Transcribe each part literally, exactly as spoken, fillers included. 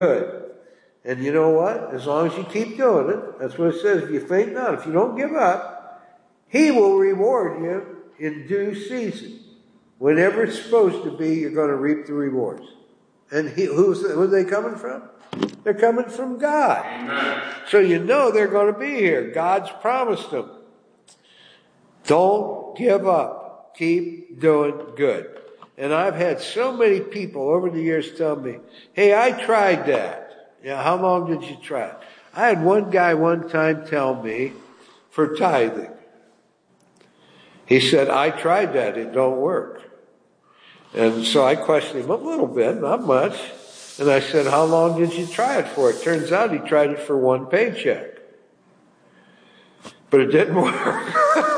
good. And you know what? As long as you keep doing it, that's what it says. If you faint not, if you don't give up, he will reward you in due season. Whenever it's supposed to be, you're going to reap the rewards. And he, who's who are they coming from? They're coming from God. Amen. So you know they're going to be here. God's promised them. Don't give up. Keep doing good. And I've had so many people over the years tell me, hey, I tried that. Yeah, how long did you try it? I had one guy one time tell me for tithing. He said, I tried that. It don't work. And so I questioned him a little bit, not much. And I said, how long did you try it for? It turns out he tried it for one paycheck. But it didn't work.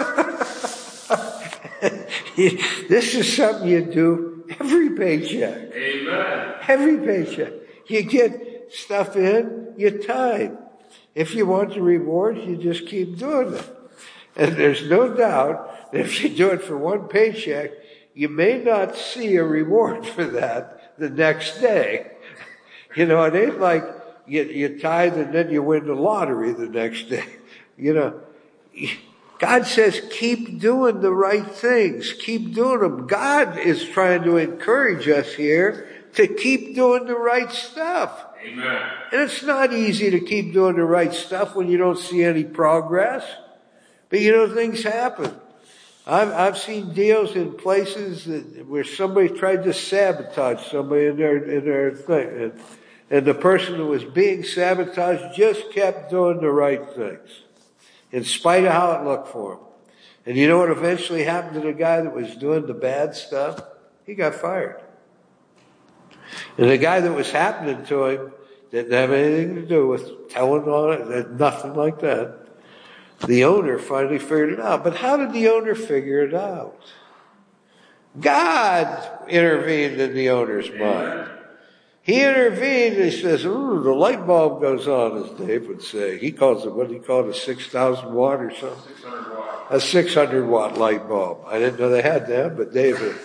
This is something you do every paycheck. Amen. Every paycheck. You get stuff in, you tithe. If you want the rewards, you just keep doing it. And there's no doubt that if you do it for one paycheck, you may not see a reward for that the next day. You know, it ain't like you, you tithe and then you win the lottery the next day. You know, God says keep doing the right things. Keep doing them. God is trying to encourage us here to keep doing the right stuff. Amen. And it's not easy to keep doing the right stuff when you don't see any progress. But you know, things happen. I've, I've seen deals in places that, where somebody tried to sabotage somebody in their, in their thing. And, and the person who was being sabotaged just kept doing the right things, in spite of how it looked for him. And you know what eventually happened to the guy that was doing the bad stuff? He got fired. And the guy that was happening to him didn't have anything to do with telling on it, nothing like that. The owner finally figured it out. But how did the owner figure it out? God intervened in the owner's mind. He intervened and he says, ooh, the light bulb goes on, as Dave would say. He calls it, what did he call it, a six thousand watt or something? six hundred watt. A six hundred watt light bulb. I didn't know they had that, but David.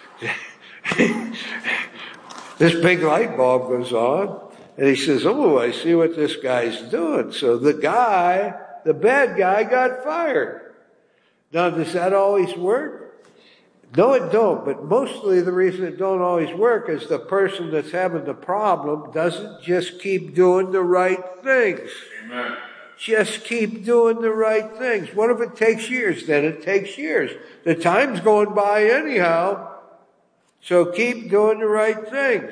This big light bulb goes on and he says, oh, I see what this guy's doing. So the guy, the bad guy, got fired. Now, does that always work? No, it don't. But mostly the reason it don't always work is the person that's having the problem doesn't just keep doing the right things. Amen. Just keep doing the right things. What if it takes years? Then it takes years. The time's going by anyhow. So keep doing the right things.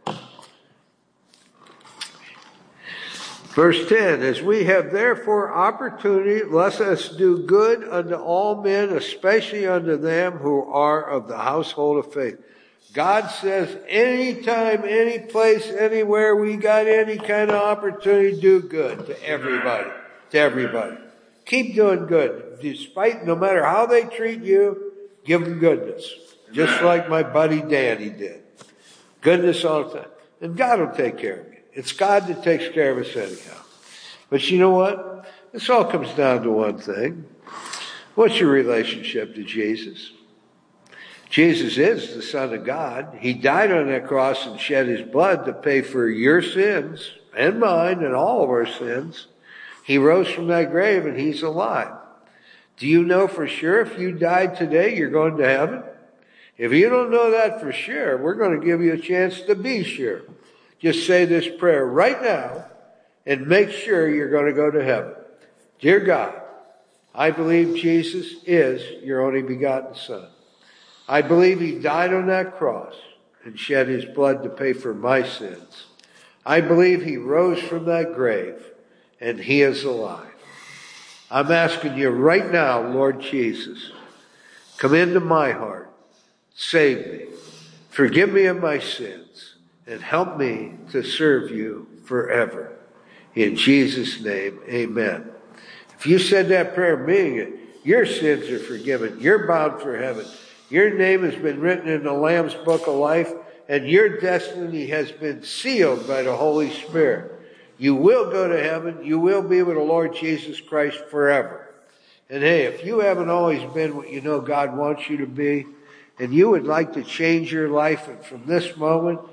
Verse ten, as we have therefore opportunity, let us do good unto all men, especially unto them who are of the household of faith. God says anytime, any place, anywhere we got any kind of opportunity, do good to everybody. To everybody. Keep doing good. Despite, no matter how they treat you, give them goodness. Just like my buddy Danny did. Goodness all the time. And God will take care of you. It's God that takes care of us anyhow. But you know what? This all comes down to one thing. What's your relationship to Jesus? Jesus is the Son of God. He died on that cross and shed his blood to pay for your sins and mine and all of our sins. He rose from that grave and he's alive. Do you know for sure if you died today, you're going to heaven? If you don't know that for sure, we're going to give you a chance to be sure. Just say this prayer right now and make sure you're going to go to heaven. Dear God, I believe Jesus is your only begotten Son. I believe he died on that cross and shed his blood to pay for my sins. I believe he rose from that grave and he is alive. I'm asking you right now, Lord Jesus, come into my heart, save me, forgive me of my sins, and help me to serve you forever. In Jesus' name, amen. If you said that prayer meaning it, your sins are forgiven. You're bound for heaven. Your name has been written in the Lamb's Book of Life, and your destiny has been sealed by the Holy Spirit. You will go to heaven. You will be with the Lord Jesus Christ forever. And hey, if you haven't always been what you know God wants you to be, and you would like to change your life, and from this moment,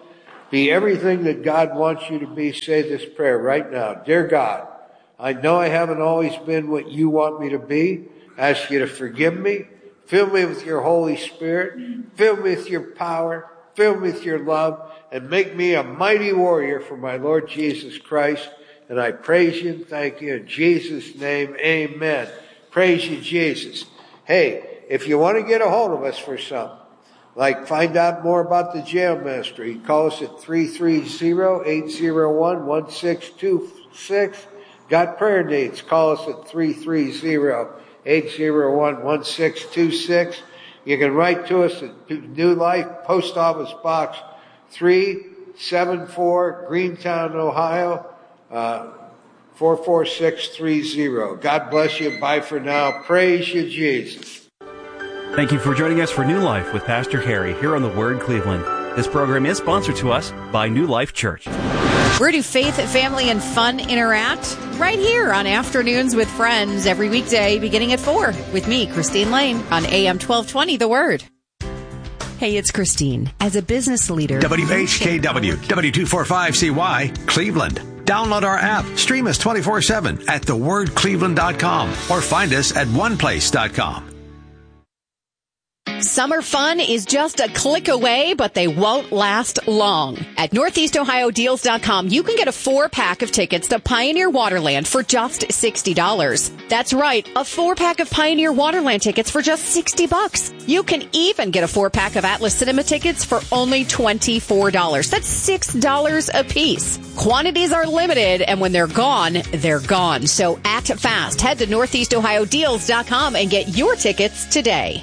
Be everything that God wants you to be. Say this prayer right now. Dear God, I know I haven't always been what you want me to be. I ask you to forgive me. Fill me with your Holy Spirit. Fill me with your power. Fill me with your love. And make me a mighty warrior for my Lord Jesus Christ. And I praise you and thank you in Jesus' name. Amen. Praise you, Jesus. Hey, if you want to get a hold of us for something, like find out more about the jail ministry, call us at three three zero, eight zero one, one six two six. Got prayer needs, call us at three three zero, eight zero one, one six two six. You can write to us at New Life, Post Office Box three seven four, Greentown, Ohio, uh, four four six three zero. God bless you. Bye for now. Praise you, Jesus. Thank you for joining us for New Life with Pastor Harry here on The Word Cleveland. This program is sponsored to us by New Life Church. Where do faith, family, and fun interact? Right here on Afternoons with Friends every weekday beginning at four with me, Christine Lane, on A M twelve twenty, The Word. Hey, it's Christine. As a business leader... W H K W, W two forty-five C Y, Cleveland. Download our app. Stream us twenty-four seven at the word cleveland dot com or find us at one place dot com. Summer fun is just a click away, but they won't last long. At northeast ohio deals dot com, you can get a four-pack of tickets to Pioneer Waterland for just sixty dollars. That's right, a four-pack of Pioneer Waterland tickets for just sixty bucks. You can even get a four-pack of Atlas Cinema tickets for only twenty-four dollars. That's six dollars a piece. Quantities are limited, and when they're gone, they're gone. So act fast. Head to northeast ohio deals dot com and get your tickets today.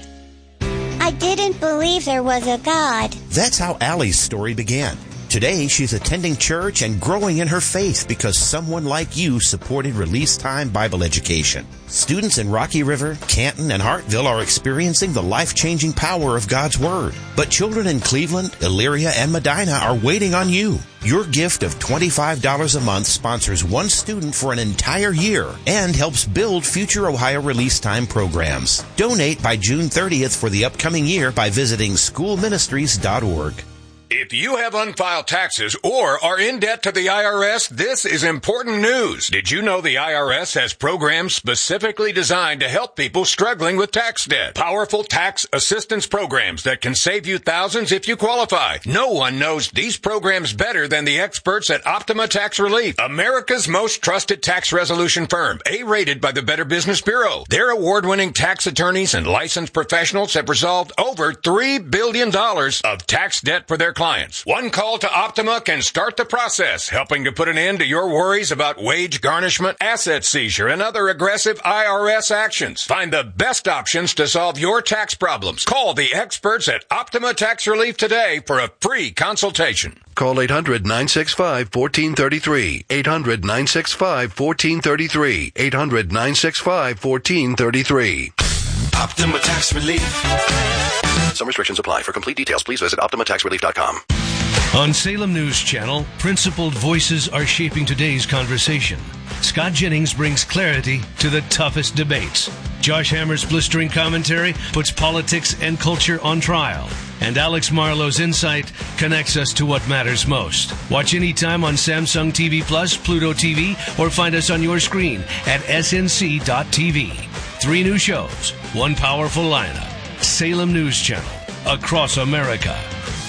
I didn't believe there was a God. That's how Allie's story began. Today, she's attending church and growing in her faith because someone like you supported Release Time Bible Education. Students in Rocky River, Canton, and Hartville are experiencing the life-changing power of God's Word. But children in Cleveland, Elyria, and Medina are waiting on you. Your gift of twenty-five dollars a month sponsors one student for an entire year and helps build future Ohio Release Time programs. Donate by June thirtieth for the upcoming year by visiting school ministries dot org. If you have unfiled taxes or are in debt to the I R S, this is important news. Did you know the I R S has programs specifically designed to help people struggling with tax debt? Powerful tax assistance programs that can save you thousands if you qualify. No one knows these programs better than the experts at Optima Tax Relief, America's most trusted tax resolution firm, A-rated by the Better Business Bureau. Their award-winning tax attorneys and licensed professionals have resolved over three billion dollars of tax debt for their clients. One call to Optima can start the process, helping to put an end to your worries about wage garnishment, asset seizure, and other aggressive I R S actions. Find the best options to solve your tax problems. Call the experts at Optima Tax Relief today for a free consultation. Call eight hundred, nine six five, one four three three. eight hundred, nine six five, one four three three. eight hundred, nine six five, one four three three. Optima Tax Relief. Some restrictions apply. For complete details, please visit optima tax relief dot com. On Salem News Channel, principled voices are shaping today's conversation. Scott Jennings brings clarity to the toughest debates. Josh Hammer's blistering commentary puts politics and culture on trial. And Alex Marlowe's insight connects us to what matters most. Watch anytime on Samsung T V Plus, Pluto T V, or find us on your screen at S N C dot T V. Three new shows, one powerful lineup. Salem News Channel, across America.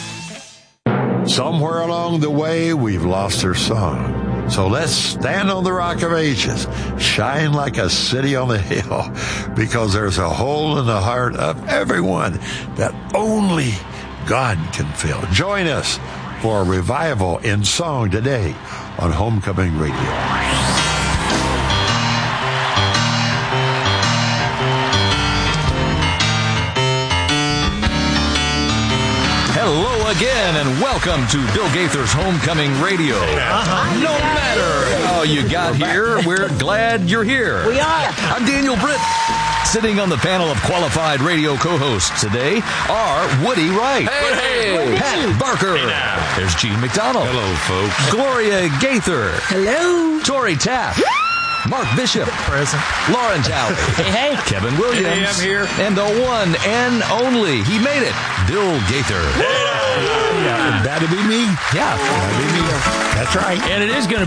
Somewhere along the way, we've lost our song. So let's stand on the Rock of Ages, shine like a city on the hill, because there's a hole in the heart of everyone that only God can fill. Join us for a revival in song today on Homecoming Radio. Hello again, and welcome to Bill Gaither's Homecoming Radio. Uh-huh. No matter how you got here, we're glad you're here. We are. I'm Daniel Britt. Sitting on the panel of qualified radio co-hosts today are Woody Wright. Hey, hey. Pat Barker. Hey now. There's Gene McDonald. Hello, folks. Gloria Gaither. Hello. Tori Taft. Mark Bishop. Present. Lauren Talley. Hey, hey. Kevin Williams. Hey, I'm here. And the one and only, he made it, Bill Gaither. Hey. Yeah, that'd be me. Yeah. That'd be me. That's right. And it is going to